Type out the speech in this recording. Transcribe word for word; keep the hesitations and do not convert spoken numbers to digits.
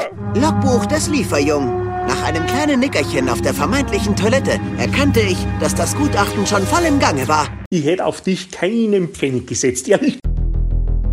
Logbuch des Lieferjungen. Nach einem kleinen Nickerchen auf der vermeintlichen Toilette erkannte ich, dass das Gutachten schon voll im Gange war. Ich hätte auf dich keinen Pfennig gesetzt, ehrlich.